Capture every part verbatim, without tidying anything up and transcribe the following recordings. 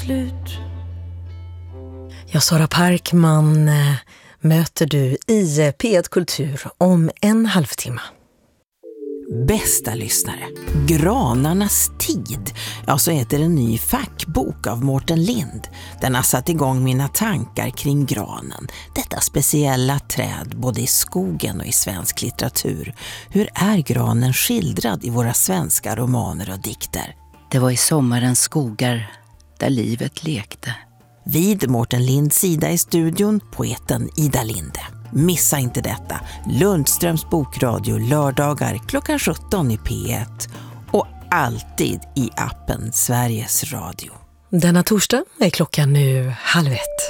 slut. Ja, Sara Parkman äh, möter du i P ett Kultur om en halvtimme. Bästa lyssnare, Granarnas tid, ja så heter en ny fackbok av Mårten Lind. Den har satt igång mina tankar kring granen, detta speciella träd både i skogen och i svensk litteratur. Hur är granen skildrad i våra svenska romaner och dikter? Det var i sommarens skogar där livet lekte. Vid Mårten Linds sida i studion, poeten Ida Linde. Missa inte detta. Lundströms bokradio lördagar klockan sjutton i P ett och alltid i appen Sveriges Radio. Denna torsdag är klockan nu halv ett.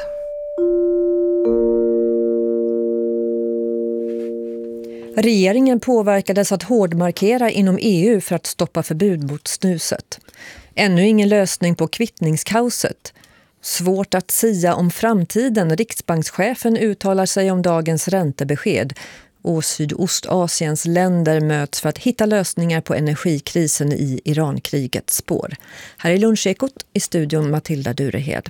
Regeringen påverkades att hårdmarkera inom E U för att stoppa förbud mot snuset. Ännu ingen lösning på kvittningskaoset. Svårt att sia om framtiden. Riksbankschefen uttalar sig om dagens räntebesked. Och Sydostasiens länder möts för att hitta lösningar på energikrisen i Irankrigets spår. Här är Lunchekot, i studion Matilda Durehed.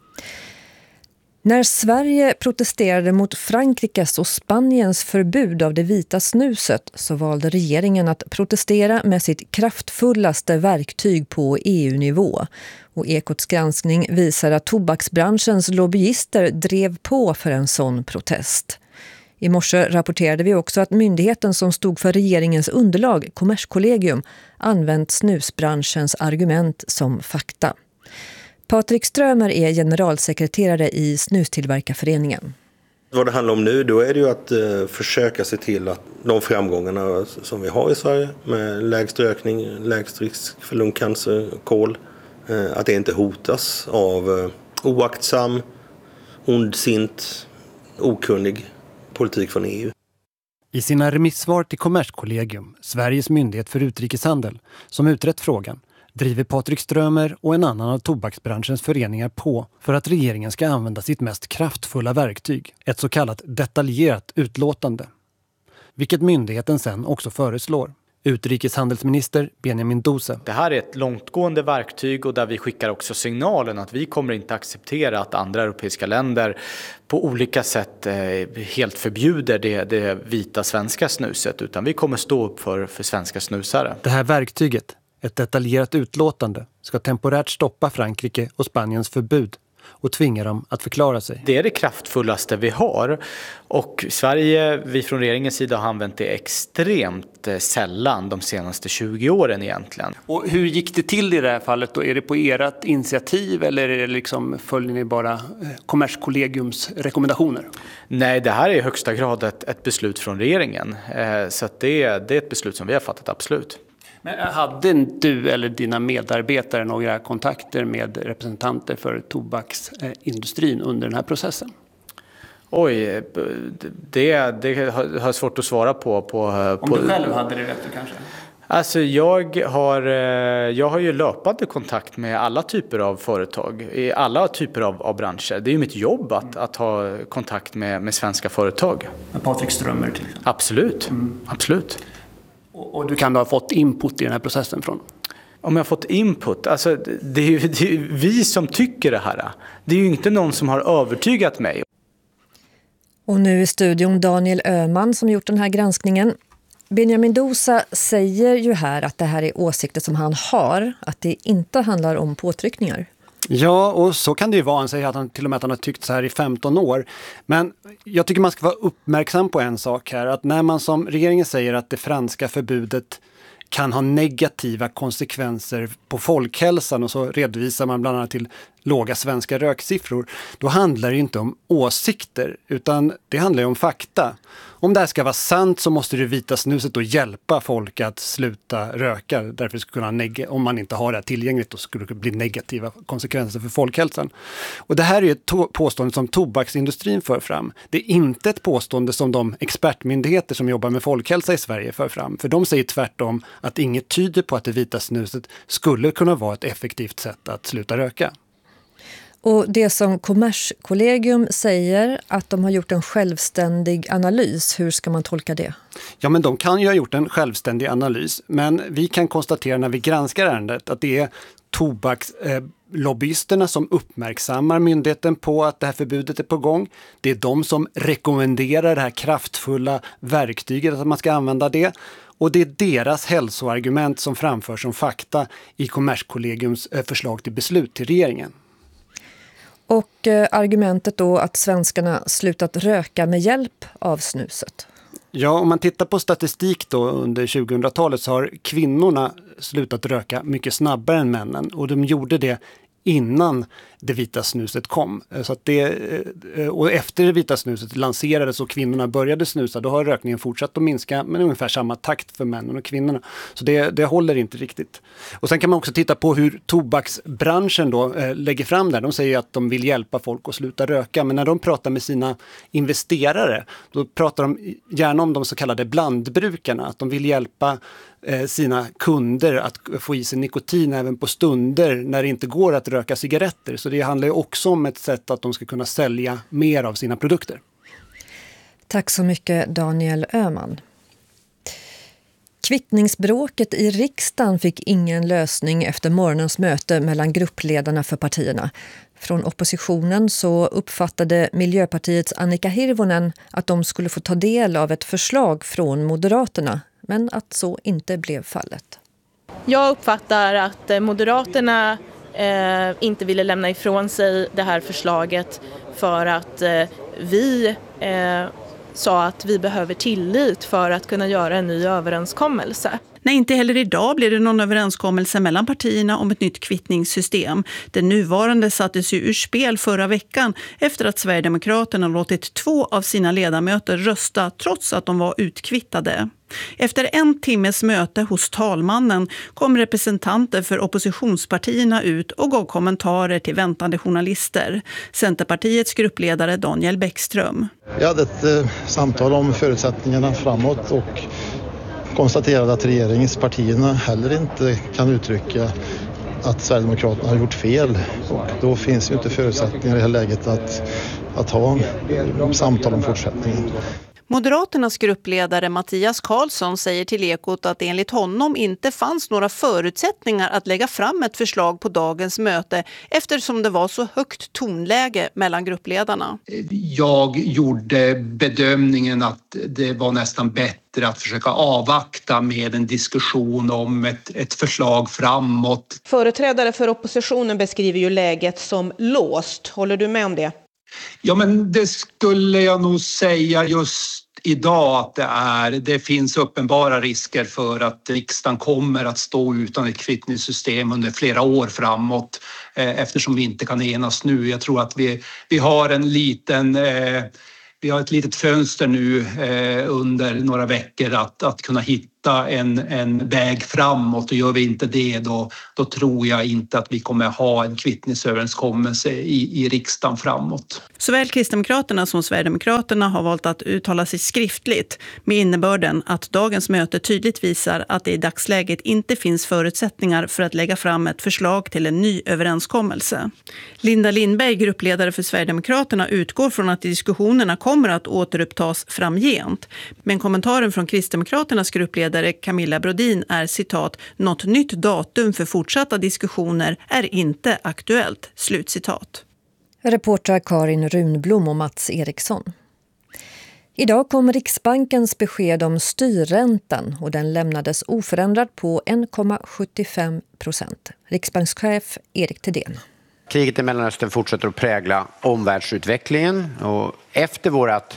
När Sverige protesterade mot Frankrikes och Spaniens förbud av det vita snuset så valde regeringen att protestera med sitt kraftfullaste verktyg på E U-nivå. Och Ekots granskning visar att tobaksbranschens lobbyister drev på för en sån protest. I morse rapporterade vi också att myndigheten som stod för regeringens underlag, Kommerskollegium, använt snusbranschens argument som fakta. Patrik Strömer är generalsekreterare i Snustillverkarföreningen. Vad det handlar om nu då är det ju att eh, försöka se till att de framgångarna som vi har i Sverige med lägst rökning, lägst risk för lungcancer, kol, eh, att det inte hotas av eh, oaktsam, ondsint, okunnig politik från E U. I sina remissvar till Kommerskollegium, Sveriges myndighet för utrikeshandel, som utrett frågan, driver Patrik Strömer och en annan av tobaksbranschens föreningar på för att regeringen ska använda sitt mest kraftfulla verktyg, ett så kallat detaljerat utlåtande. Vilket myndigheten sen också föreslår. Utrikeshandelsminister Benjamin Duse. Det här är ett långtgående verktyg och där vi skickar också signalen att vi kommer inte acceptera att andra europeiska länder på olika sätt eh, helt förbjuder det, det vita svenska snuset, utan vi kommer stå upp för, för svenska snusare. Det här verktyget, ett detaljerat utlåtande, ska temporärt stoppa Frankrike och Spaniens förbud och tvinga dem att förklara sig. Det är det kraftfullaste vi har, och Sverige, vi från regeringens sida har använt det extremt sällan de senaste tjugo åren egentligen. Och hur gick det till i det här fallet då? Är det på ert initiativ eller är det liksom, följer ni bara Kommerskollegiums rekommendationer? Nej, det här är i högsta grad ett, ett beslut från regeringen, så att det, det är ett beslut som vi har fattat, absolut. Men hade du eller dina medarbetare några kontakter med representanter för tobaksindustrin under den här processen? Oj, det, det har jag svårt att svara på. på Om på, du själv hade det vet du kanske? Alltså jag har, jag har ju löpande kontakt med alla typer av företag, i alla typer av, av branscher. Det är ju mitt jobb att, att ha kontakt med, med svenska företag. Med Patrik Strömer till exempel? Absolut, mm. absolut. Och du kan ha fått input i den här processen från? Om jag har fått input? Alltså det är ju det är vi som tycker det här. Det är ju inte någon som har övertygat mig. Och nu i studion Daniel Öhman som gjort den här granskningen. Benjamin Duse säger ju här att det här är åsikter som han har. Att det inte handlar om påtryckningar. Ja, och så kan det ju vara. Han säger att han till och med att han har tyckt så här i femton år. Men jag tycker man ska vara uppmärksam på en sak här. Att när man som regeringen säger att det franska förbudet kan ha negativa konsekvenser på folkhälsan och så redovisar man bland annat till låga svenska röksiffror, då handlar det inte om åsikter utan det handlar om fakta. Om det här ska vara sant så måste det vita snuset då hjälpa folk att sluta röka. Därför skulle kunna neg- om man inte har det här tillgängligt då skulle det bli negativa konsekvenser för folkhälsan. Och det här är ett to- påstående som tobaksindustrin för fram. Det är inte ett påstående som de expertmyndigheter som jobbar med folkhälsa i Sverige för fram. För de säger tvärtom att inget tyder på att det vita snuset skulle kunna vara ett effektivt sätt att sluta röka. Och det som Kommerskollegium säger att de har gjort en självständig analys, hur ska man tolka det? Ja, men de kan ju ha gjort en självständig analys, men vi kan konstatera när vi granskar ärendet att det är tobakslobbyisterna som uppmärksammar myndigheten på att det här förbudet är på gång. Det är de som rekommenderar det här kraftfulla verktyget att man ska använda det. Och det är deras hälsoargument som framförs som fakta i Kommerskollegiums förslag till beslut till regeringen. Och eh, argumentet då att svenskarna slutat röka med hjälp av snuset? Ja, om man tittar på statistik då under tjugohundratalet så har kvinnorna slutat röka mycket snabbare än männen. Och de gjorde det innan det vita snuset kom. Så att det, och efter det vita snuset lanserades och kvinnorna började snusa, då har rökningen fortsatt att minska med ungefär samma takt för männen och kvinnorna. Så det, det håller inte riktigt. Och sen kan man också titta på hur tobaksbranschen då eh, lägger fram det. De säger att de vill hjälpa folk att sluta röka, men när de pratar med sina investerare, då pratar de gärna om de så kallade blandbrukarna, att de vill hjälpa sina kunder att få i sig nikotin även på stunder när det inte går att röka cigaretter. Så det handlar ju också om ett sätt att de ska kunna sälja mer av sina produkter. Tack så mycket Daniel Öhman. Kvittningsbråket i riksdagen fick ingen lösning efter morgonens möte mellan gruppledarna för partierna. Från oppositionen så uppfattade Miljöpartiets Annika Hirvonen att de skulle få ta del av ett förslag från Moderaterna, men att så inte blev fallet. Jag uppfattar att Moderaterna eh, inte ville lämna ifrån sig det här förslaget för att eh, vi eh, sa att vi behöver tillit för att kunna göra en ny överenskommelse. Nej, inte heller idag blir det någon överenskommelse mellan partierna om ett nytt kvittningssystem. Det nuvarande sattes ju ur spel förra veckan efter att Sverigedemokraterna låtit två av sina ledamöter rösta trots att de var utkvittade. Efter en timmes möte hos talmannen kom representanter för oppositionspartierna ut och gav kommentarer till väntande journalister. Centerpartiets gruppledare Daniel Bäckström. Vi hade ett eh, samtal om förutsättningarna framåt och konstaterade att regeringspartierna heller inte kan uttrycka att Sverigedemokraterna har gjort fel. Och då finns ju inte förutsättningar i det här läget att, att ha samtal om fortsättningen. Moderaternas gruppledare Mattias Karlsson säger till Ekot att enligt honom inte fanns några förutsättningar att lägga fram ett förslag på dagens möte eftersom det var så högt tonläge mellan gruppledarna. Jag gjorde bedömningen att det var nästan bättre att försöka avvakta med en diskussion om ett, ett förslag framåt. Företrädare för oppositionen beskriver ju läget som låst. Håller du med om det? Ja, men det skulle jag nog säga just idag att det är. Det finns uppenbara risker för att riksdagen kommer att stå utan ett kvittningssystem under flera år framåt eh, eftersom vi inte kan enas nu. Jag tror att vi, vi har en liten... Eh, Vi har ett litet fönster nu eh, under några veckor att, att kunna hitta en, en väg framåt, och gör vi inte det då, då tror jag inte att vi kommer ha en kvittningsöverenskommelse i, i riksdagen framåt. Såväl Kristdemokraterna som Sverigedemokraterna har valt att uttala sig skriftligt med innebörden att dagens möte tydligt visar att det i dagsläget inte finns förutsättningar för att lägga fram ett förslag till en ny överenskommelse. Linda Lindberg, gruppledare för Sverigedemokraterna, utgår från att diskussionerna kommer att återupptas framgent. Men kommentaren från Kristdemokraternas gruppledare Camilla Brodin är citat: "Något nytt datum för fortsatta diskussioner är inte aktuellt." Slutcitat. Reportrar Karin Runblom och Mats Eriksson. Idag kom Riksbankens besked om styrräntan och den lämnades oförändrad på en komma sjuttiofem procent. Riksbankschef Erik Thedéen. Kriget i Mellanöstern fortsätter att prägla omvärldsutvecklingen, och efter vårat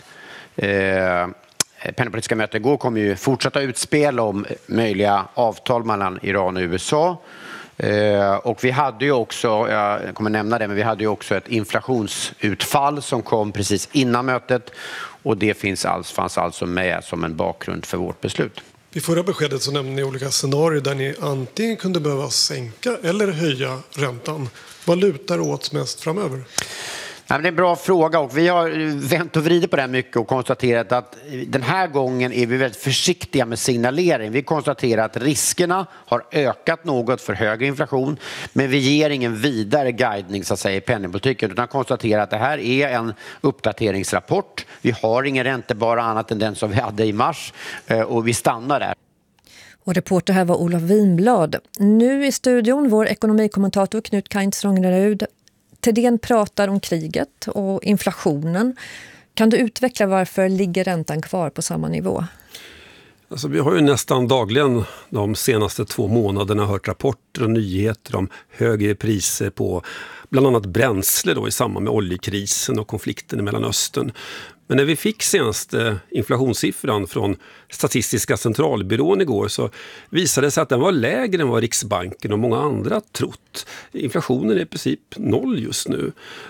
eh, penningpolitiska möte igår kommer ju fortsatta utspel om möjliga avtal mellan Iran och U S A. Eh, och vi hade ju också, jag kommer nämna det, men vi hade ju också ett inflationsutfall som kom precis innan mötet, och det finns alls, fanns alltså med som en bakgrund för vårt beslut. I förra beskedet så nämnde ni olika scenarier där ni antingen kunde behöva sänka eller höja räntan. Vad lutar åt mest framöver? Ja, det är en bra fråga och vi har vänt och vridit på det här mycket och konstaterat att den här gången är vi väldigt försiktiga med signalering. Vi konstaterar att riskerna har ökat något för högre inflation, men vi ger ingen vidare guidning så att säga i penningpolitiken utan konstaterar att det här är en uppdateringsrapport. Vi har ingen räntebara annat än den som vi hade i mars och vi stannar där. Och reporter här var Olof Winblad. Nu i studion vår ekonomikommentator Knut Kainz Rongerud. Thedéen pratar om kriget och inflationen. Kan du utveckla varför ligger räntan kvar på samma nivå? Alltså, vi har ju nästan dagligen de senaste två månaderna hört rapporter och nyheter om högre priser på bland annat bränsle då, i samband med oljekrisen och konflikten i Mellanöstern. Men när vi fick senaste inflationssiffran från Statistiska centralbyrån igår så visade det sig att den var lägre än vad Riksbanken och många andra trott. Inflationen är i princip noll just nu.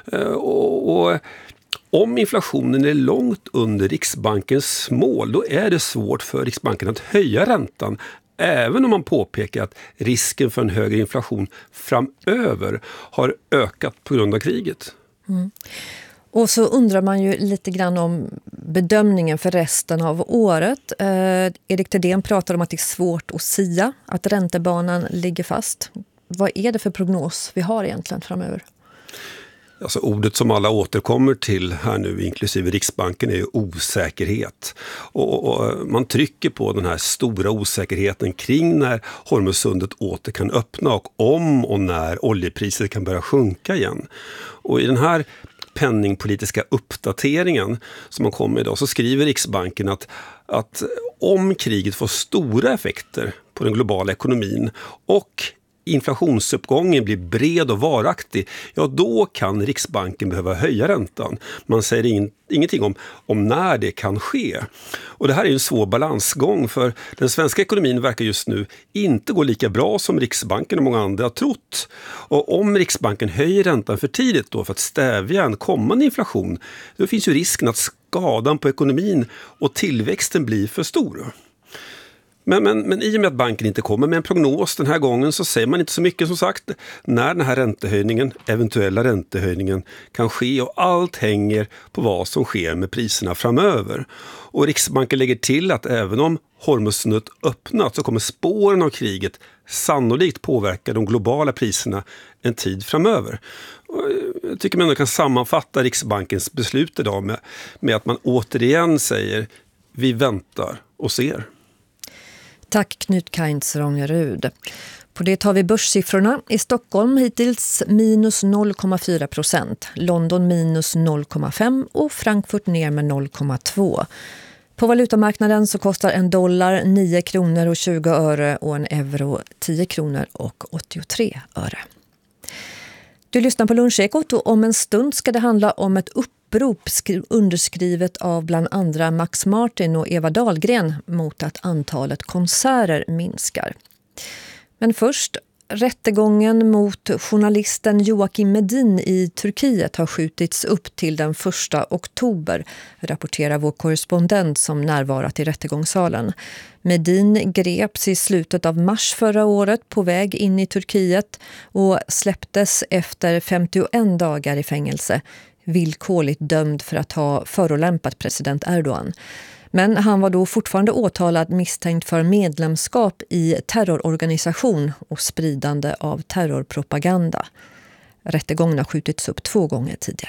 Och, och om inflationen är långt under Riksbankens mål då är det svårt för Riksbanken att höja räntan. Även om man påpekar att risken för en högre inflation framöver har ökat på grund av kriget. Mm. Och så undrar man ju lite grann om bedömningen för resten av året. Eh, Erik Thedéen pratar om att det är svårt att sia, att räntebanan ligger fast. Vad är det för prognos vi har egentligen framöver? Alltså ordet som alla återkommer till här nu, inklusive Riksbanken, är ju osäkerhet. Och, och man trycker på den här stora osäkerheten kring när Hormuzsundet åter kan öppna och om och när oljepriset kan börja sjunka igen. Och i den här penningpolitiska uppdateringen som har kommit idag så skriver Riksbanken att, att om kriget får stora effekter på den globala ekonomin och inflationsuppgången blir bred och varaktig, ja då kan Riksbanken behöva höja räntan. Man säger in, ingenting om, om när det kan ske. Och det här är en svår balansgång för den svenska ekonomin verkar just nu inte gå lika bra som Riksbanken och många andra har trott. Och om Riksbanken höjer räntan för tidigt då för att stävja en kommande inflation, då finns ju risken att skadan på ekonomin och tillväxten blir för stor. Men, men, men i och med att banken inte kommer med en prognos den här gången så säger man inte så mycket som sagt när den här räntehöjningen, eventuella räntehöjningen kan ske och allt hänger på vad som sker med priserna framöver. Och Riksbanken lägger till att även om Hormuzsundet öppnat så kommer spåren av kriget sannolikt påverka de globala priserna en tid framöver. Och jag tycker man ändå kan sammanfatta Riksbankens beslut idag med, med att man återigen säger vi väntar och ser. Tack Knut Kainz Rongerud. På det tar vi börssiffrorna. I Stockholm hittills minus noll komma fyra procent, London minus noll komma fem och Frankfurt ner med noll komma två. På valutamarknaden så kostar en dollar nio kronor och tjugo öre och en euro tio kronor och åttiotre öre. Du lyssnar på Lunchekot och om en stund ska det handla om ett upprop underskrivet av bland andra Max Martin och Eva Dahlgren mot att antalet konserter minskar. Men först, rättegången mot journalisten Joakim Medin i Turkiet har skjutits upp till den första oktober, rapporterar vår korrespondent som närvarat i rättegångssalen. Medin greps i slutet av mars förra året på väg in i Turkiet och släpptes efter femtioen dagar i fängelse, villkorligt dömd för att ha förolämpat president Erdogan. Men han var då fortfarande åtalad misstänkt för medlemskap i terrororganisation och spridande av terrorpropaganda. Rättegången har skjutits upp två gånger tidigare.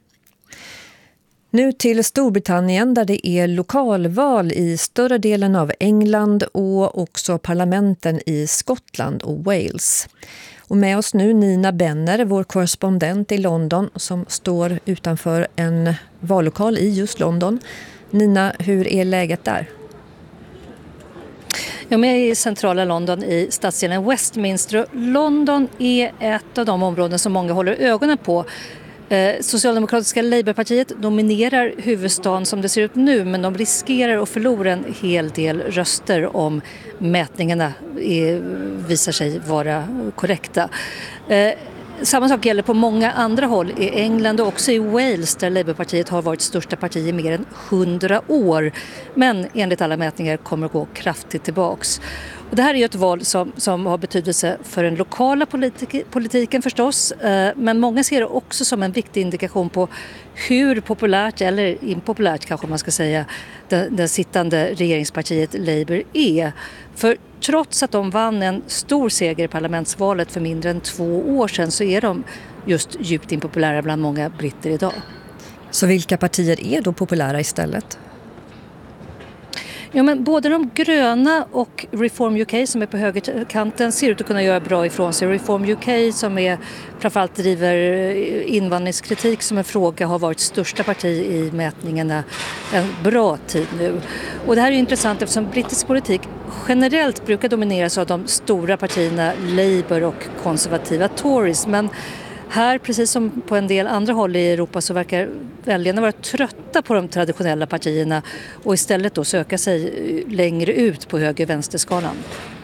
Nu till Storbritannien där det är lokalval i större delen av England och också parlamenten i Skottland och Wales. Och med oss nu Nina Benner, vår korrespondent i London som står utanför en vallokal i just London. Nina, hur är läget där? Jag är i centrala London i stadsdelen Westminster. London är ett av de områden som många håller ögonen på. Socialdemokratiska Labourpartiet dominerar huvudstaden som det ser ut nu, men de riskerar att förlora en hel del röster om mätningarna är, visar sig vara korrekta. Samma sak gäller på många andra håll i England och också i Wales där Labourpartiet har varit största parti i mer än hundra år. Men enligt alla mätningar kommer att gå kraftigt tillbaks. Och det här är ju ett val som, som har betydelse för den lokala politik, politiken förstås, eh, men många ser det också som en viktig indikation på hur populärt, eller impopulärt kanske man ska säga, det, det sittande regeringspartiet Labour är. För trots att de vann en stor seger i parlamentsvalet för mindre än två år sedan så är de just djupt impopulära bland många britter idag. Så vilka partier är då populära istället? Ja, men både de gröna och Reform U K som är på högerkanten ser ut att kunna göra bra ifrån sig. Reform U K som är, framförallt driver invandringskritik som en fråga, har varit största parti i mätningarna en bra tid nu. Och det här är intressant eftersom brittisk politik generellt brukar domineras av de stora partierna Labour och konservativa Tories. Men här, precis som på en del andra håll i Europa, så verkar väljarna vara trötta på de traditionella partierna och istället då söka sig längre ut på höger-vänsterskalan.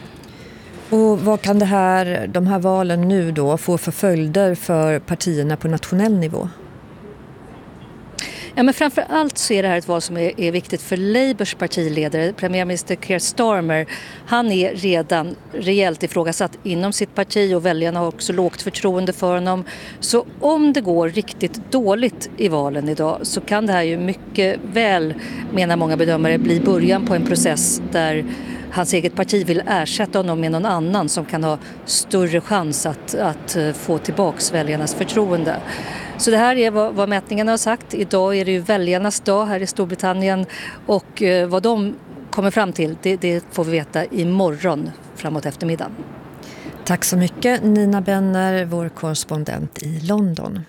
Och vad kan det här, de här valen nu då få för följder för partierna på nationell nivå? Ja, men framför allt så är det här ett val som är, är viktigt för Labours partiledare, premiärminister Keir Starmer. Han är redan rejält ifrågasatt inom sitt parti och väljarna har också lågt förtroende för honom. Så om det går riktigt dåligt i valen idag så kan det här ju mycket väl, menar många bedömare, bli början på en process där hans eget parti vill ersätta honom med någon annan som kan ha större chans att, att få tillbaks väljarnas förtroende. Så det här är vad, vad mätningarna har sagt. Idag är det ju väljarnas dag här i Storbritannien och eh, vad de kommer fram till, det, det får vi veta imorgon framåt eftermiddagen. Tack så mycket Nina Benner, vår korrespondent i London.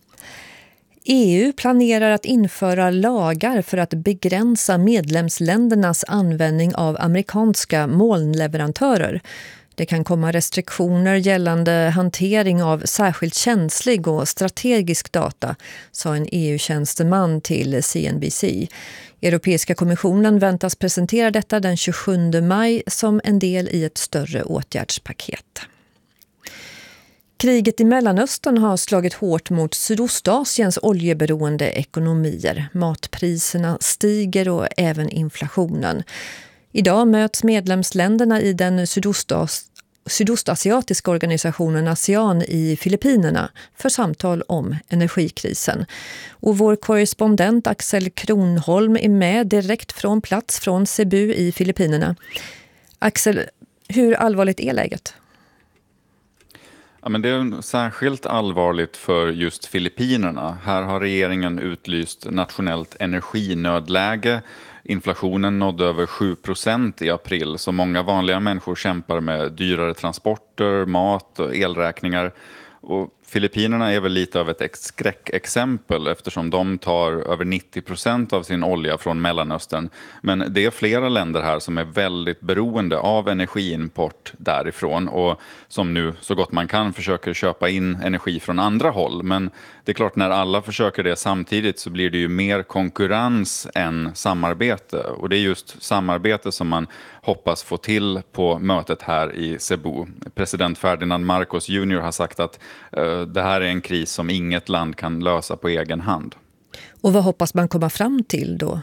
E U planerar att införa lagar för att begränsa medlemsländernas användning av amerikanska molnleverantörer. Det kan komma restriktioner gällande hantering av särskilt känslig och strategisk data, sa en E U-tjänsteman till C N B C. Europeiska kommissionen väntas presentera detta den tjugosjunde maj som en del i ett större åtgärdspaket. Kriget i Mellanöstern har slagit hårt mot Sydostasiens oljeberoende ekonomier. Matpriserna stiger och även inflationen. Idag möts medlemsländerna i den sydostas- sydostasiatiska organisationen ASEAN i Filippinerna för samtal om energikrisen. Och vår korrespondent Axel Kronholm är med direkt från plats från Cebu i Filippinerna. Axel, hur allvarligt är läget? Ja, men det är särskilt allvarligt för just Filippinerna. Här har regeringen utlyst nationellt energinödläge. Inflationen nådde över sju procent i april, så många vanliga människor kämpar med dyrare transporter, mat och elräkningar. Och Filippinerna är väl lite av ett skräckexempel eftersom de tar över nittio procent av sin olja från Mellanöstern. Men det är flera länder här som är väldigt beroende av energiimport därifrån och som nu så gott man kan försöker köpa in energi från andra håll. Men det är klart, när alla försöker det samtidigt så blir det ju mer konkurrens än samarbete. Och det är just samarbete som man hoppas få till på mötet här i Cebu. President Ferdinand Marcos junior har sagt att uh, det här är en kris som inget land kan lösa på egen hand. Och vad hoppas man komma fram till då?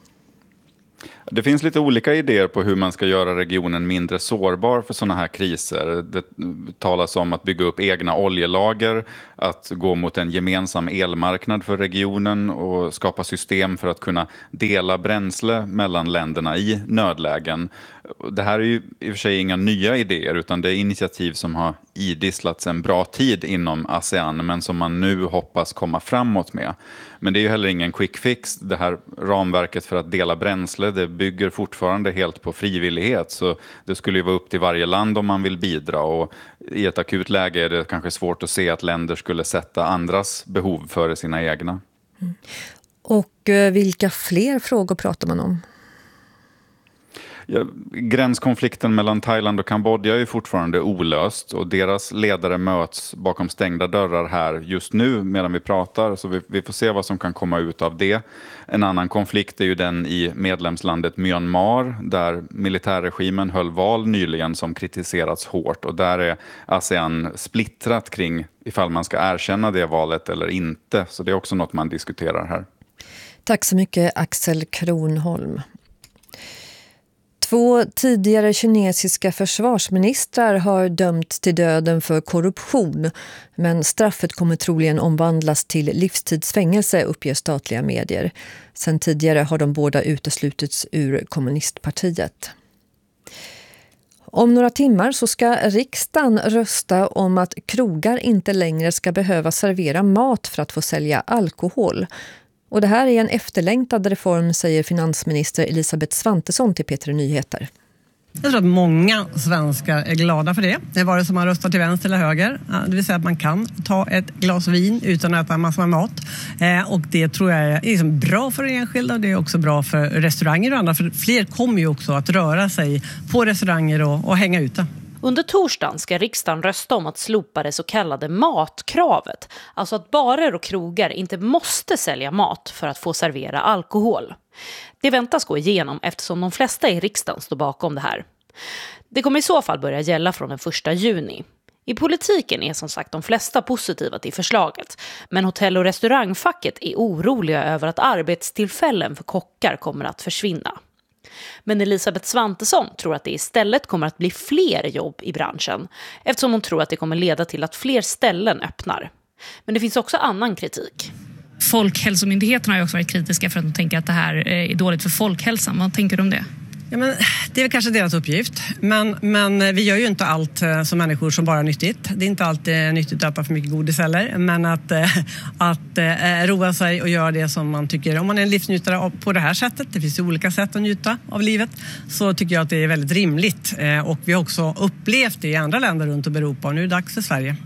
Det finns lite olika idéer på hur man ska göra regionen mindre sårbar för sådana här kriser. Det talas om att bygga upp egna oljelager, att gå mot en gemensam elmarknad för regionen och skapa system för att kunna dela bränsle mellan länderna i nödlägen. Det här är ju i och för sig inga nya idéer utan det är initiativ som har idisslats en bra tid inom ASEAN men som man nu hoppas komma framåt med. Men det är ju heller ingen quick fix. Det här ramverket för att dela bränsle, det bygger fortfarande helt på frivillighet. Så det skulle ju vara upp till varje land om man vill bidra. Och i ett akut läge är det kanske svårt att se att länder skulle sätta andras behov före sina egna. Mm. Och eh, vilka fler frågor pratar man om? Ja, gränskonflikten mellan Thailand och Kambodja är fortfarande olöst och deras ledare möts bakom stängda dörrar här just nu medan vi pratar, så vi, vi får se vad som kan komma ut av det. En annan konflikt är ju den i medlemslandet Myanmar där militärregimen höll val nyligen som kritiserats hårt och där är ASEAN splittrat kring ifall man ska erkänna det valet eller inte, så det är också något man diskuterar här. Tack så mycket Axel Kronholm. Två tidigare kinesiska försvarsministrar har dömts till döden för korruption, men straffet kommer troligen omvandlas till livstidsfängelse, uppger statliga medier. Sen tidigare har de båda uteslutits ur kommunistpartiet. Om några timmar så ska riksdagen rösta om att krogar inte längre ska behöva servera mat för att få sälja alkohol. Och det här är en efterlängtad reform, säger finansminister Elisabeth Svantesson till P tre Nyheter. Jag tror att många svenskar är glada för det. Det är vare som man röstar till vänster eller höger. Det vill säga att man kan ta ett glas vin utan att äta en massa mat. Och det tror jag är liksom bra för enskilda och det är också bra för restauranger och andra. För fler kommer ju också att röra sig på restauranger och, och hänga ute. Under torsdagen ska riksdagen rösta om att slopa det så kallade matkravet. Alltså att barer och krogar inte måste sälja mat för att få servera alkohol. Det väntas gå igenom eftersom de flesta i riksdagen står bakom det här. Det kommer i så fall börja gälla från den första juni. I politiken är som sagt de flesta positiva till förslaget. Men hotell- och restaurangfacket är oroliga över att arbetstillfällen för kockar kommer att försvinna. Men Elisabeth Svantesson tror att det istället kommer att bli fler jobb i branschen eftersom hon tror att det kommer leda till att fler ställen öppnar. Men det finns också annan kritik. Folkhälsomyndigheten har ju också varit kritiska för att de tänker att det här är dåligt för folkhälsan. Vad tänker du om det? Ja, men det är väl kanske deras uppgift, men, men vi gör ju inte allt som människor som bara är nyttigt. Det är inte alltid nyttigt att äta för mycket godis heller, men att, att äh, roa sig och göra det som man tycker. Om man är en livsnjutare på det här sättet, det finns ju olika sätt att njuta av livet, så tycker jag att det är väldigt rimligt. Och vi har också upplevt det i andra länder runt om Europa och nu är det dags för Sverige.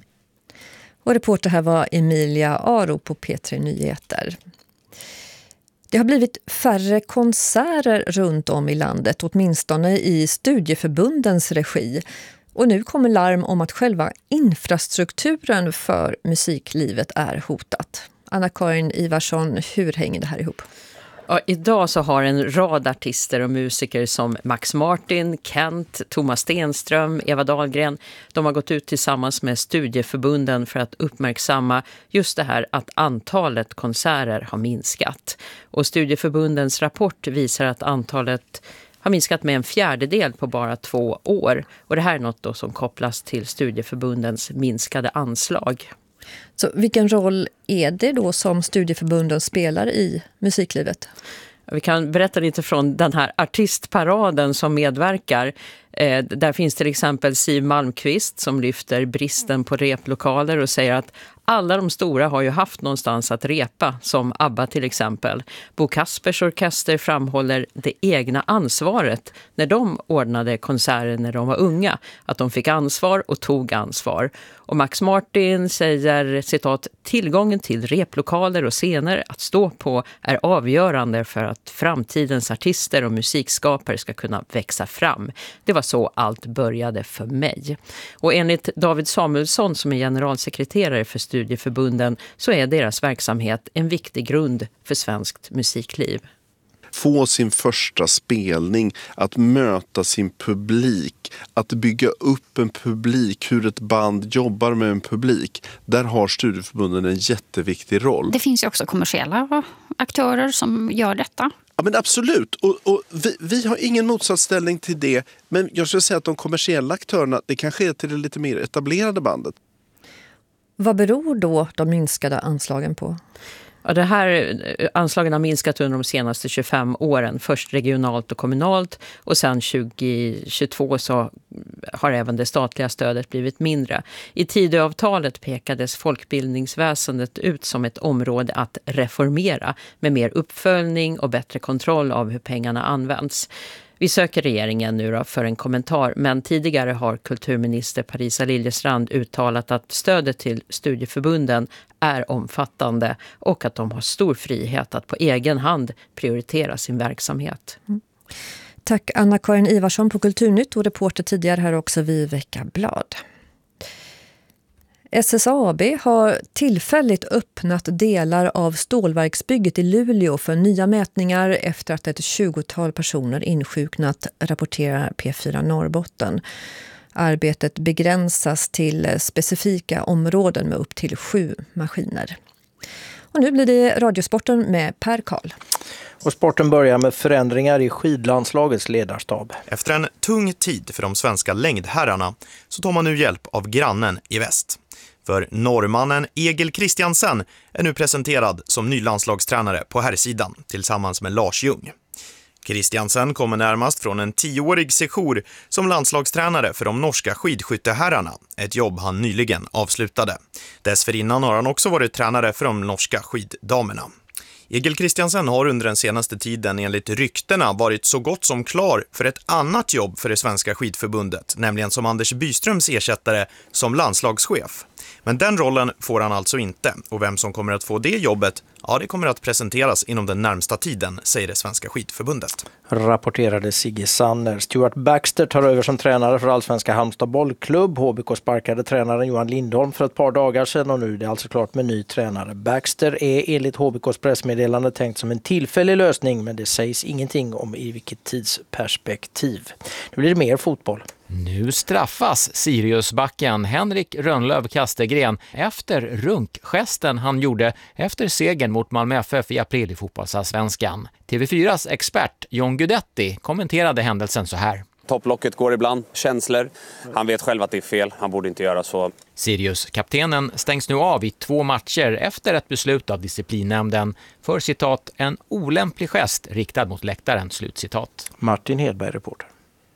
Och reporter här var Emilia Aro på P tre Nyheter. Det har blivit färre konserter runt om i landet, åtminstone i studieförbundens regi. Och nu kommer larm om att själva infrastrukturen för musiklivet är hotat. Anna-Karin Ivarsson, hur hänger det här ihop? Ja, idag så har en rad artister och musiker som Max Martin, Kent, Thomas Stenström, Eva Dahlgren, de har gått ut tillsammans med studieförbunden för att uppmärksamma just det här att antalet konserter har minskat. Och studieförbundens rapport visar att antalet har minskat med en fjärdedel på bara två år. Och det här är något då som kopplas till studieförbundens minskade anslag. Så vilken roll är det då som studieförbunden spelar i musiklivet? Vi kan berätta lite från den här artistparaden som medverkar. Eh, där finns till exempel Siv Malmqvist som lyfter bristen på replokaler och säger att alla de stora har ju haft någonstans att repa, som ABBA till exempel. Bo Kaspers orkester framhåller det egna ansvaret när de ordnade konserter när de var unga. Att de fick ansvar och tog ansvar. Och Max Martin säger, citat, tillgången till replokaler och scener att stå på är avgörande för att framtidens artister och musikskapare ska kunna växa fram. Det var så allt började för mig. Och enligt David Samuelsson som är generalsekreterare för studieförbunden så är deras verksamhet en viktig grund för svenskt musikliv. Få sin första spelning, att möta sin publik, att bygga upp en publik, hur ett band jobbar med en publik. Där har studieförbunden en jätteviktig roll. Det finns ju också kommersiella aktörer som gör detta. Ja, men absolut. Och, och vi, vi har ingen motsatsställning till det. Men jag skulle säga att de kommersiella aktörerna, det kanske är till det lite mer etablerade bandet. Vad beror då de minskade anslagen på? Ja, det här anslagen har minskat under de senaste tjugofem åren. Först regionalt och kommunalt och sen tjugo tjugotvå så har även det statliga stödet blivit mindre. I Tidöavtalet pekades folkbildningsväsendet ut som ett område att reformera med mer uppföljning och bättre kontroll av hur pengarna används. Vi söker regeringen nu då för en kommentar, men tidigare har kulturminister Parisa Liljestrand uttalat att stödet till studieförbunden är omfattande och att de har stor frihet att på egen hand prioritera sin verksamhet. Mm. Tack Anna-Karin Ivarsson på Kulturnytt och reporter tidigare här också Viveka Blad. S S A B har tillfälligt öppnat delar av stålverksbygget i Luleå för nya mätningar efter att ett tjugotal personer insjuknat, rapporterar P fyra Norrbotten. Arbetet begränsas till specifika områden med upp till sju maskiner. Och nu blir det Radiosporten med Per Karl. Och sporten börjar med förändringar i skidlandslagets ledarstab. Efter en tung tid för de svenska längdherrarna så tar man nu hjälp av grannen i väst. För norrmannen Egil Kristiansen är nu presenterad som ny landslagstränare på herrsidan tillsammans med Lars Ljung. Kristiansen kommer närmast från en tioårig sejour som landslagstränare för de norska skidskytteherrarna, ett jobb han nyligen avslutade. Dessförinnan har han också varit tränare för de norska skiddamerna. Egil Kristiansen har under den senaste tiden enligt ryktena varit så gott som klar för ett annat jobb för det svenska skidförbundet, nämligen som Anders Byströms ersättare som landslagschef. Men den rollen får han alltså inte, och vem som kommer att få det jobbet, ja, det kommer att presenteras inom den närmsta tiden, säger det svenska skidförbundet. Rapporterade Sigge Sanner. Stuart Baxter tar över som tränare för Allsvenska Halmstad bollklubb. H B K sparkade tränaren Johan Lindholm för ett par dagar sedan och nu är det alltså klart med ny tränare. Baxter är enligt H B K:s pressmeddelande tänkt som en tillfällig lösning, men det sägs ingenting om i vilket tidsperspektiv. Nu blir det mer fotboll. Nu straffas Siriusbacken Henrik Rönnlöv Kastegren efter runkgesten han gjorde efter segern mot Malmö F F i april i fotbollsallsvenskan. T V fyras expert John Guidetti kommenterade händelsen så här. Topplocket går ibland, känslor. Han vet själv att det är fel, han borde inte göra så. Sirius-kaptenen stängs nu av i två matcher efter ett beslut av disciplinnämnden för citat en olämplig gest riktad mot läktaren, slutcitat. Martin Hedberg, reporter.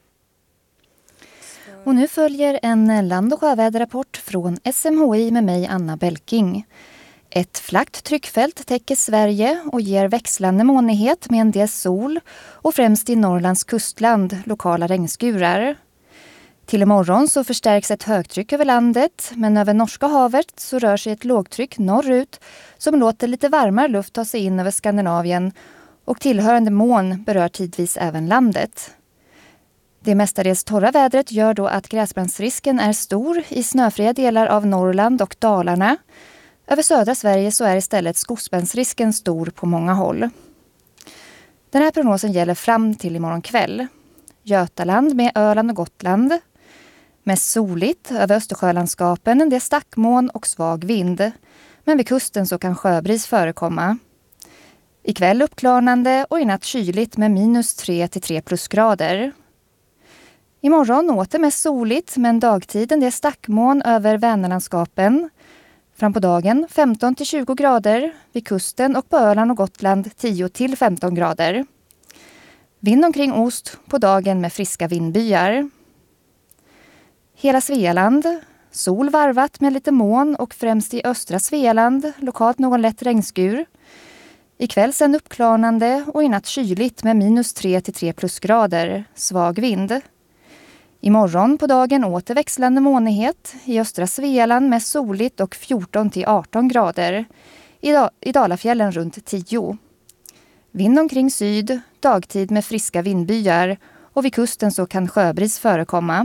Och nu följer en land- och sjöväderrapport från S M H I med mig, Anna Belking. Ett flackt tryckfält täcker Sverige och ger växlande molnighet med en del sol och främst i Norrlands kustland lokala regnskurar. Till imorgon så förstärks ett högtryck över landet, men över Norska havet så rör sig ett lågtryck norrut som låter lite varmare luft ta sig in över Skandinavien och tillhörande moln berör tidvis även landet. Det mestadels torra vädret gör då att gräsbrandsrisken är stor i snöfria delar av Norrland och Dalarna. Över södra Sverige så är istället skogsbrändsrisken stor på många håll. Den här prognosen gäller fram till imorgon kväll. Götaland med Öland och Gotland. Mest soligt över Östersjölandskapen, det är stackmoln och svag vind. Men vid kusten så kan sjöbris förekomma. Ikväll uppklarnande och i natt kyligt med minus tre till tre plusgrader. Imorgon åter mest soligt, men dagtiden det är stackmoln över Vänerlandskapen. Fram på dagen femton till tjugo grader, vid kusten och på Öland och Gotland tio till femton grader. Vind omkring ost på dagen med friska vindbyar. Hela Svealand, sol varvat med lite moln och främst i östra Svealand lokalt någon lätt regnskur. Ikväll sen uppklarnande och i natt kyligt med minus tre till tre plusgrader, svag vind. Imorgon på dagen åter växlande molnighet, i östra Svealand med soligt och fjorton till arton grader, i, da- i Dalafjällen runt tio. Vind omkring syd, dagtid med friska vindbyar och vid kusten så kan sjöbris förekomma.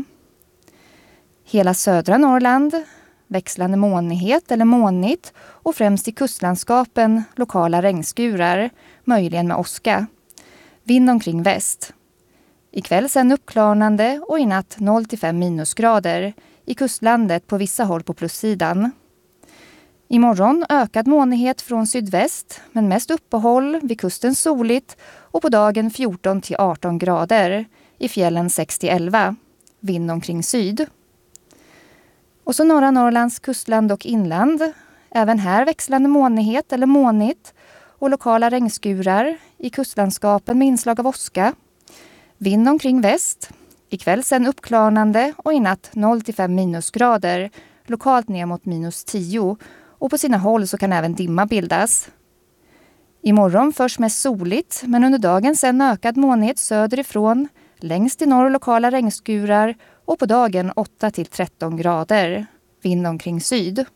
Hela södra Norrland, växlande molnighet eller molnigt och främst i kustlandskapen lokala regnskurar, möjligen med åska. Vind omkring väst. Ikväll sen uppklarnande och i natt noll till fem minusgrader, i kustlandet på vissa håll på plussidan. Imorgon ökad molnighet från sydväst, men mest uppehåll, vid kusten soligt och på dagen fjorton till arton grader, i fjällen sex till elva, vind omkring syd. Och så norra Norrlands kustland och inland, även här växlande molnighet eller molnigt och lokala regnskurar, i kustlandskapen med inslag av åska. Vind omkring väst, ikväll sen uppklarnande och i natt noll till fem minusgrader, lokalt ner mot minus tio och på sina håll så kan även dimma bildas. Imorgon först mest soligt, men under dagen sen ökad molnighet söderifrån, längst i norr lokala regnskurar och på dagen åtta till tretton grader, vind omkring syd.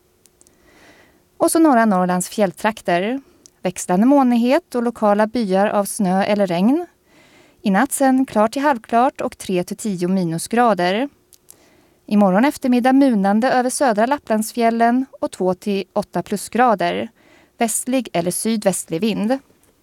Och så norra Norrlands fjälltrakter, växlande molnighet och lokala byar av snö eller regn. I natt sen klart till halvklart och tre till tio minusgrader. Imorgon eftermiddag munande över södra Lapplandsfjällen och två till åtta plusgrader. Västlig eller sydvästlig vind.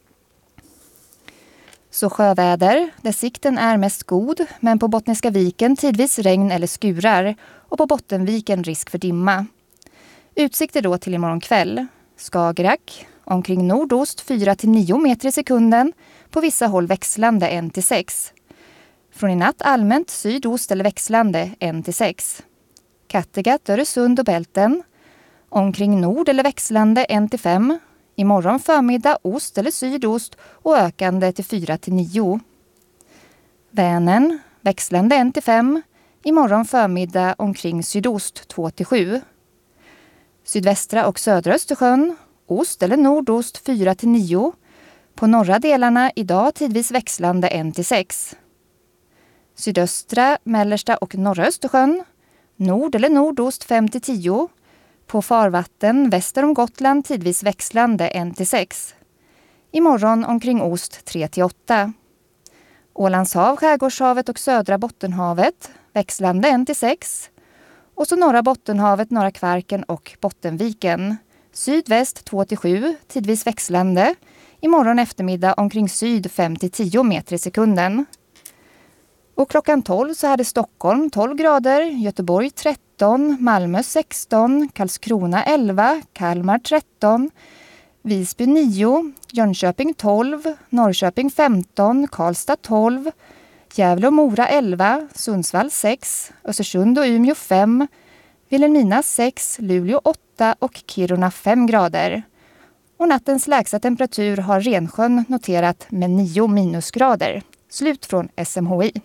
Så sjöväder, där sikten är mest god, men på Bottniska viken tidvis regn eller skurar och på Bottenviken risk för dimma. Utsikter då till imorgon kväll. Skagerrak, Omkring nordost fyra till nio meter i sekunden. På vissa håll växlande ett till sex. Från i natt allmänt sydost eller växlande ett till sex. Kattegatt, Öresund och Bälten. Omkring nord eller växlande ett till fem. Imorgon förmiddag ost eller sydost och ökande till fyra till nio. Vänern, växlande ett till fem. Imorgon förmiddag omkring sydost två till sju. Sydvästra och södra Östersjön, ost eller nordost fyra till nio. På norra delarna idag tidvis växlande ett till sex. Sydöstra, mellersta och norra Östersjön, nord eller nordost fem till tio. På farvatten väster om Gotland tidvis växlande ett till sex. Imorgon omkring ost tre till åtta. Ålandshav, Skärgårdshavet och södra Bottenhavet växlande ett till sex. Och så norra Bottenhavet, norra Kvarken och Bottenviken. Sydväst två till sju, tidvis växlande. Imorgon eftermiddag omkring syd fem till tio meter i sekunden. Och klockan tolv så hade Stockholm tolv grader, Göteborg tretton, Malmö sexton, Karlskrona elva, Kalmar tretton, Visby nio, Jönköping tolv, Norrköping femton, Karlstad tolv, Gävle och Mora elva, Sundsvall sex, Östersund och Umeå fem, Vilhelmina sex, Luleå åtta och Kiruna fem grader. Och nattens lägsta temperatur har Rensjön noterat med nio minusgrader. Slut från S M H I.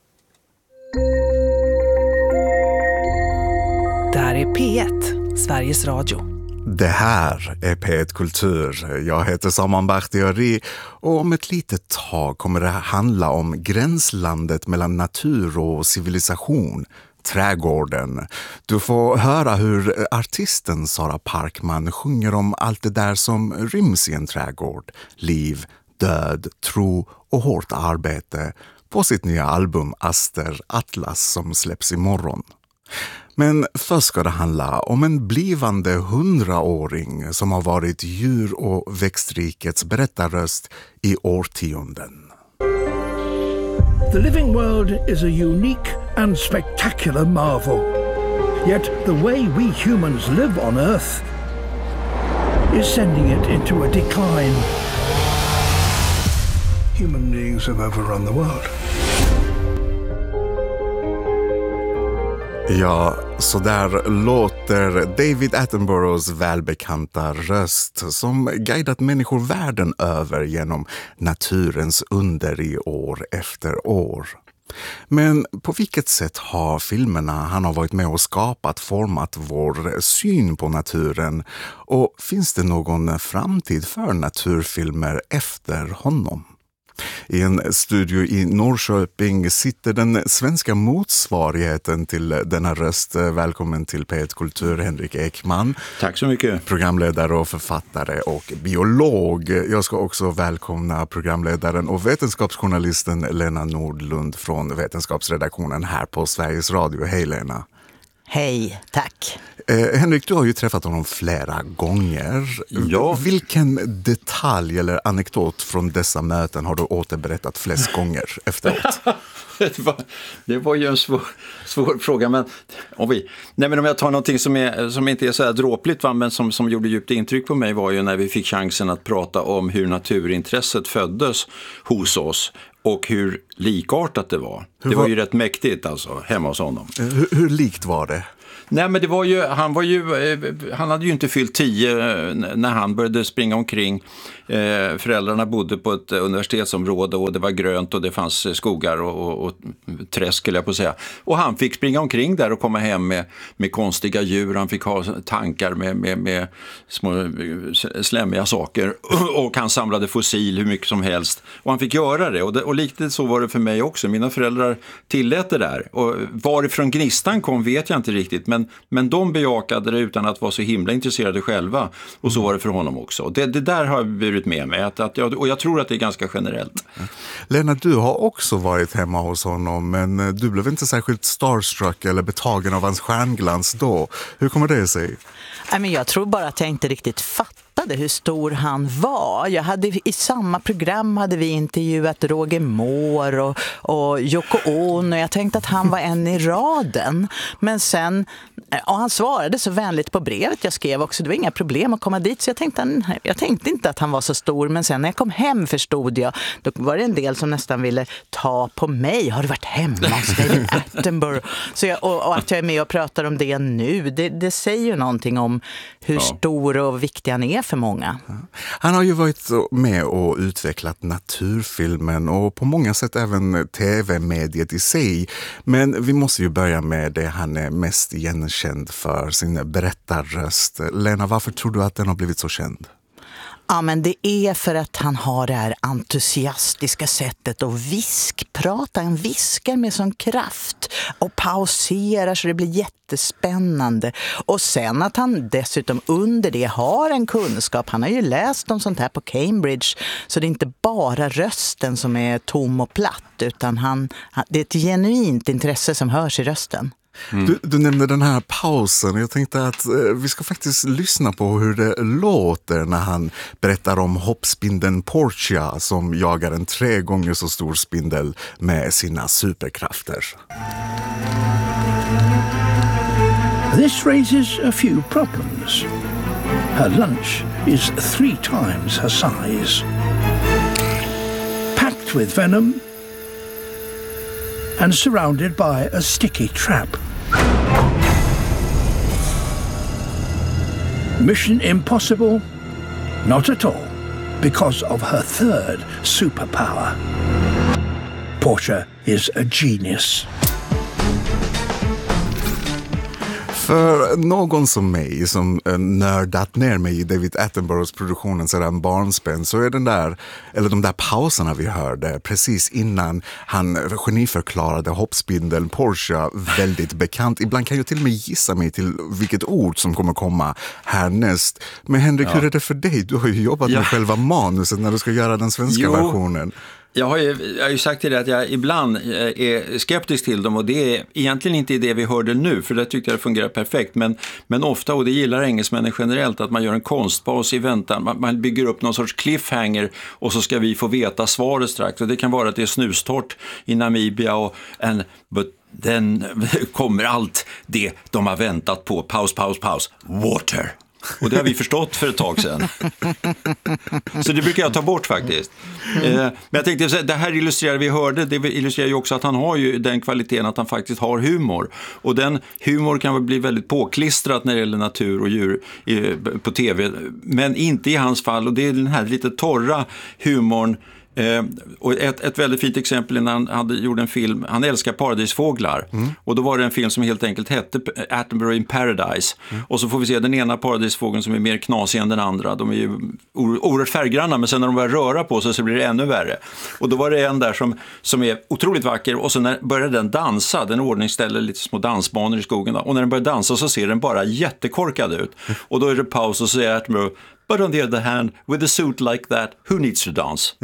Det här är P ett, Sveriges Radio. Det här är P ett Kultur. Jag heter Saman Bakhtiari och om ett litet tag kommer det handla om gränslandet mellan natur och civilisation, trädgården. Du får höra hur artisten Sara Parkman sjunger om allt det där som ryms i en trädgård. Liv, död, tro och hårt arbete på sitt nya album Aster Atlas som släpps imorgon. Men först ska det handla om en blivande hundraåring som har varit djur- och växtrikets berättarröst i årtionden. The living world is a unique and spectacular marvel. Yet the way we humans live on Earth is sending it into a decline. Human beings have overrun the world. Ja, så där låter David Attenboroughs välbekanta röst som guidat människor världen över genom naturens under i år efter år. Men på vilket sätt har filmerna han har varit med och skapat format vår syn på naturen? Och finns det någon framtid för naturfilmer efter honom? I en studio i Norrköping sitter den svenska motsvarigheten till denna röst. Välkommen till P ett Kultur, Henrik Ekman. Tack så mycket. Programledare och författare och biolog. Jag ska också välkomna programledaren och vetenskapsjournalisten Lena Nordlund från vetenskapsredaktionen här på Sveriges Radio. Hej Lena. Hej, tack. Eh, Henrik, du har ju träffat honom flera gånger. Ja. Vilken detalj eller anekdot från dessa möten har du återberättat flest gånger efteråt? det, var, det var ju en svår, svår fråga, men om, vi, nej, men om jag tar någonting som, är, som inte är så här dråpligt, va, men som, som gjorde djupt intryck på mig var ju när vi fick chansen att prata om hur naturintresset föddes hos oss. Och hur likartat det var. Hur det var, var ju rätt mäktigt alltså, hemma hos honom. Hur, hur likt var det? Nej, men det var ju, han var ju, han hade ju inte fyllt tio när han började springa omkring. Eh, föräldrarna bodde på ett universitetsområde och det var grönt och det fanns skogar och, och, och träsk, skulle jag på säga. Och han fick springa omkring där och komma hem med, med konstiga djur. Han fick ha tankar med, med, med små slämmiga saker och han samlade fossil hur mycket som helst. Och han fick göra det och, det, och likadant så var det för mig också. Mina föräldrar tillät det där. Och varifrån gnistan kom vet jag inte riktigt. Men, men de bejakade det utan att vara så himla intresserade själva. Och så var det för honom också. Det, det där har burit med mig. Att, att jag, och jag tror att det är ganska generellt. Lena, du har också varit hemma hos honom. Men du blev inte särskilt starstruck eller betagen av hans stjärnglans då. Hur kommer det sig? Nej, men jag tror bara att jag inte riktigt fattar fattade hur stor han var. Jag hade, i samma program hade vi intervjuat Roger Moore och, och Yoko Ono. Jag tänkte att han var en i raden. Men sen, och han svarade så vänligt på brevet jag skrev också. Det var inga problem att komma dit, så jag tänkte, jag tänkte inte att han var så stor. Men sen när jag kom hem förstod jag, då var det en del som nästan ville ta på mig. Har du varit hemma hos David Attenborough? Så jag, och, och att jag är med och pratar om det nu, det, det säger ju någonting om hur ja. stor och viktig han är för många. Han har ju varit med och utvecklat naturfilmen och på många sätt även tv-mediet i sig. Men vi måste ju börja med det han är mest igenkänd för, sin berättarröst. Lena, varför tror du att den har blivit så känd? Ja, men det är för att han har det här entusiastiska sättet att viskprata. Han viskar med sån kraft och pauserar så det blir jättespännande. Och sen att han dessutom under det har en kunskap. Han har ju läst om sånt här på Cambridge, så det är inte bara rösten som är tom och platt, utan han, det är ett genuint intresse som hörs i rösten. Mm. Du, du nämnde den här pausen. Jag tänkte att eh, vi ska faktiskt lyssna på hur det låter när han berättar om hoppspindeln Portia som jagar en tre gånger så stor spindel med sina superkrafter. This raises a few problems. Her lunch is three times her size. Packed with venom and surrounded by a sticky trap. Mission impossible? Not at all, because of her third superpower. Portia is a genius. För någon som mig som nördat ner mig i David Attenboroughs produktionen sedan barnsben, så är den där, eller de där pauserna vi hörde precis innan han geniförklarade hoppspindeln Portia väldigt bekant. Ibland kan jag till och med gissa mig till vilket ord som kommer komma härnäst. Men Henrik, ja. hur är det för dig? Du har ju jobbat ja. med själva manuset när du ska göra den svenska jo. versionen. Jag har, ju, jag har ju sagt till dig att jag ibland är skeptisk till dem, och det är egentligen inte det vi hörde nu, för det tyckte jag det fungerar perfekt, men, men ofta, och det gillar engelsmännen generellt, att man gör en konstpaus i väntan, man, man bygger upp någon sorts cliffhanger och så ska vi få veta svaret strax, och det kan vara att det är snustort i Namibia och en, but then kommer allt det de har väntat på, paus, paus, paus, water. Och det har vi förstått för ett tag sedan. Så det brukar jag ta bort faktiskt. Mm. Eh, men jag tänkte, det här illustrerar vi hörde, det illustrerar ju också att han har ju den kvaliteten att han faktiskt har humor. Och den humor kan väl bli väldigt påklistrat när det gäller natur och djur eh, på tv. Men inte i hans fall, och det är den här lite torra humorn. Eh, och ett, ett väldigt fint exempel när han hade gjort en film, han älskar paradisfåglar, mm. och då var det en film som helt enkelt hette Attenborough in Paradise, mm. och så får vi se den ena paradisfågeln som är mer knasig än den andra, de är ju oerhört färggranna, men sen när de börjar röra på sig så blir det ännu värre, och då var det en där som, som är otroligt vacker, och så när börjar den dansa, den ordningställer lite små dansbanor i skogen då, och när den börjar dansa så ser den bara jättekorkad ut, mm. och då är det paus och så säger Attenborough, but on the other hand, with a suit like that, who needs to dance?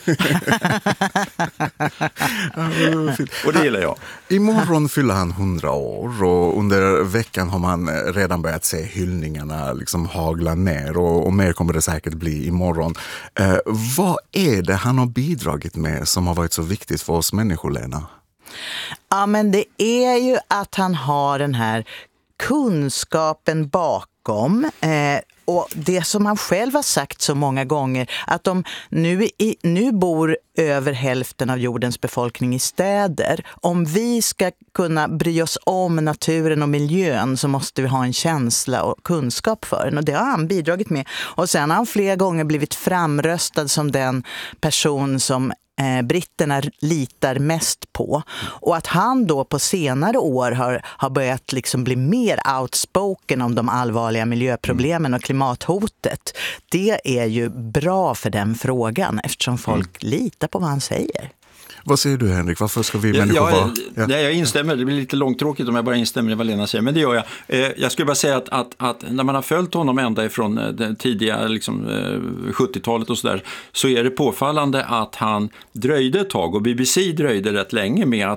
Och det gillar jag. Imorgon fyller han hundra år, och under veckan har man redan börjat se hyllningarna liksom hagla ner, och, och mer kommer det säkert bli imorgon. Eh, vad är det han har bidragit med som har varit så viktigt för oss människor, Lena? Ja, men det är ju att han har den här kunskapen bakom, eh, och det som han själv har sagt så många gånger, att de nu, i, nu bor över hälften av jordens befolkning i städer. Om vi ska kunna bry oss om naturen och miljön så måste vi ha en känsla och kunskap för den. Och det har han bidragit med. Och sen har han flera gånger blivit framröstad som den person som Eh, britterna litar mest på, och att han då på senare år har, har börjat liksom bli mer outspoken om de allvarliga miljöproblemen och klimathotet, det är ju bra för den frågan, eftersom folk mm. litar på vad han säger. Vad säger du, Henrik? Varför ska vi människor ja, vara... Ja. Det, jag instämmer, det blir lite långtråkigt om jag bara instämmer i vad Lena säger, men det gör jag. Eh, jag skulle bara säga att, att, att när man har följt honom ända ifrån den tidiga liksom, eh, sjuttiotalet och sådär, så är det påfallande att han dröjde ett tag, och B B C dröjde rätt länge med att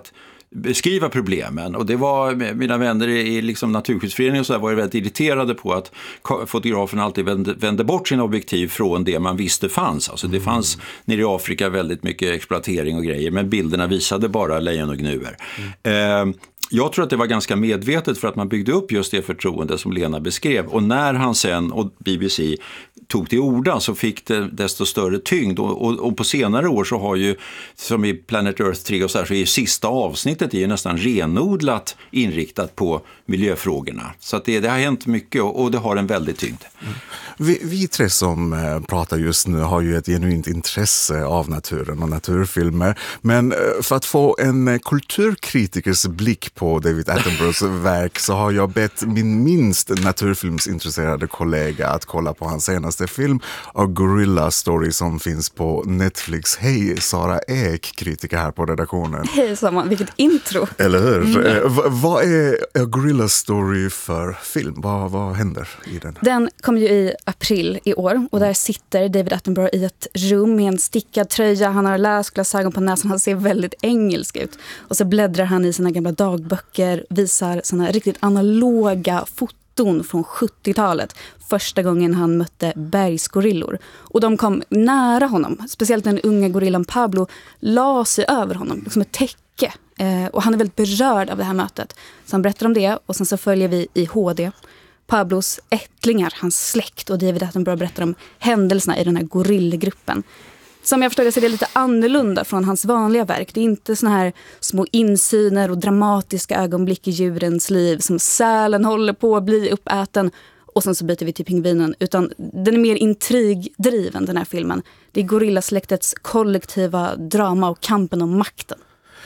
beskriva problemen. Och det var, mina vänner i liksom Naturskyddsföreningen och så där var ju väldigt irriterade på att fotografen alltid vände, vände bort sin objektiv från det man visste fanns. Alltså det fanns nere i Afrika väldigt mycket exploatering och grejer, men bilderna visade bara lejon och gnuer. Mm. Eh, Jag tror att det var ganska medvetet för att man byggde upp just det förtroende som Lena beskrev. Och när han sen och B B C tog till orda så fick det desto större tyngd. Och, och, och på senare år så har ju, som i Planet Earth tre och så här, så är ju sista avsnittet är ju nästan renodlat inriktat på miljöfrågorna. Så att det, det har hänt mycket och, och det har en väldigt tyngd. Mm. Vi, vi tre som eh, pratar just nu har ju ett genuint intresse av naturen och naturfilmer. Men eh, för att få en eh, kulturkritikers blick på David Attenboroughs verk så har jag bett min minst naturfilmsintresserade kollega att kolla på hans senaste film, A Gorilla Story, som finns på Netflix. Hej Sara Ek, kritiker här på redaktionen. Hej Saman, vilket intro. Eller hur? Mm. Eh, v- vad är A Gorilla Story för film? Vad, vad händer i den? Den kom ju i april i år och där sitter David Attenborough i ett rum med en stickad tröja. Han har läsglasögon på näsan, han ser väldigt engelsk ut. Och så bläddrar han i sina gamla dagböcker, visar såna riktigt analoga foton från sjuttiotalet. Första gången han mötte bergsgorillor. Och de kom nära honom, speciellt den unga gorillan Pablo la sig över honom som ett täcke. Eh, och han är väldigt berörd av det här mötet. Så han berättar om det och sen så följer vi i H D Pablos ättlingar, hans släkt, och David Attenborough berättar om händelserna i den här gorillgruppen. Som jag förstår det så är det lite annorlunda från hans vanliga verk. Det är inte såna här små insyner och dramatiska ögonblick i djurens liv som sälen håller på att bli uppäten och sen så byter vi till pingvinen, utan den är mer intrigdriven, den här filmen. Det är gorillasläktets kollektiva drama och kampen om makten.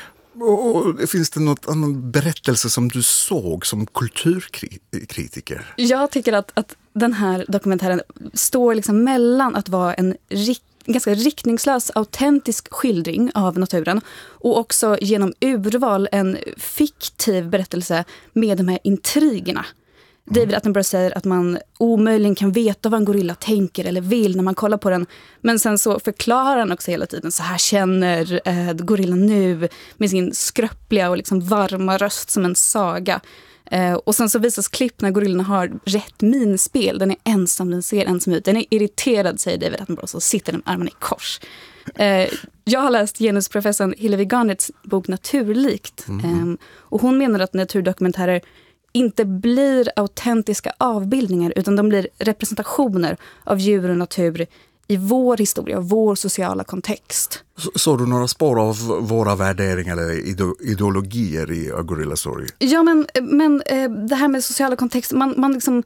Och finns det något annan berättelse som du såg som kulturkritiker? Jag tycker att, att den här dokumentären står liksom mellan att vara en rik, ganska riktningslös, autentisk skildring av naturen och också genom urval en fiktiv berättelse med de här intrigerna. David Attenborough säger att man omöjligen kan veta vad en gorilla tänker eller vill när man kollar på den. Men sen så förklarar han också hela tiden, så här känner eh, gorillan nu med sin skröpliga och liksom varma röst som en saga. Eh, och sen så visas klipp när gorillan har rätt minspel. Den är ensam, den ser ensam ut. Den är irriterad, säger David Attenborough, så sitter den med armarna i kors. Eh, jag har läst genusprofessorn Hillevi Garnets bok Naturlikt. Mm. Eh, och hon menar att naturdokumentärer inte blir autentiska avbildningar utan de blir representationer av djur och natur i vår historia, vår sociala kontext. Så, såg du några spår av våra värderingar eller ideologier i A Gorilla Story? Ja, men, men det här med sociala kontext, man, man liksom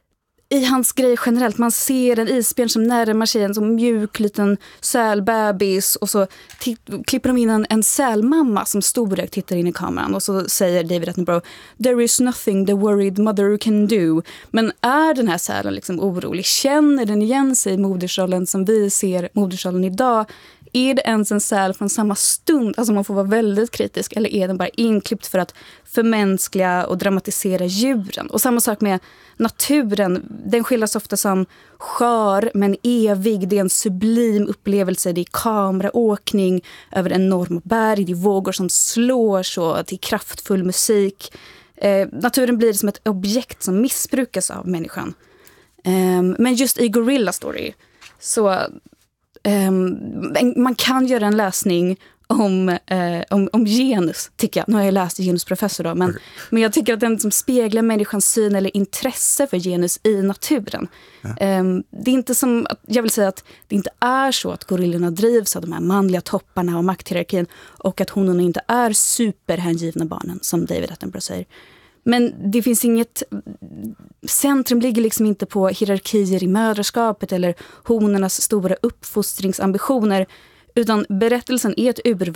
i hans grej generellt, man ser en isbjörn som närmar sig en som mjuk liten sälbebis och så t- klipper de in en, en sälmamma som storögt tittar in i kameran och så säger David Attenborough, there is nothing the worried mother can do. Men är den här sälen liksom orolig? Känner den igen sig i modersrollen som vi ser modersrollen idag? Är det ens en säl från samma stund? Alltså man får vara väldigt kritisk. Eller är den bara inklippt för att förmänskliga och dramatisera djuren? Och samma sak med naturen. Den skildras ofta som skör men evig. Det är en sublim upplevelse. Det är kameraåkning över enorma berg. Det är vågor som slår så till kraftfull musik. Eh, naturen blir som ett objekt som missbrukas av människan. Eh, men just i Gorilla Story så... Um, man kan göra en läsning om, uh, om, om genus, tycker jag. Nu har jag läst genusprofessor då, men, okay. men jag tycker att den som speglar människans syn eller intresse för genus i naturen. Ja. Um, det är inte som, jag vill säga att det inte är så att gorillorna drivs av de här manliga topparna och makthierarkin och att honorna inte är superhängivna barnen, som David Attenborough säger. Men det finns inget, centrum ligger liksom inte på hierarkier i mödraskapet eller honornas stora uppfostringsambitioner, utan berättelsen är ett urval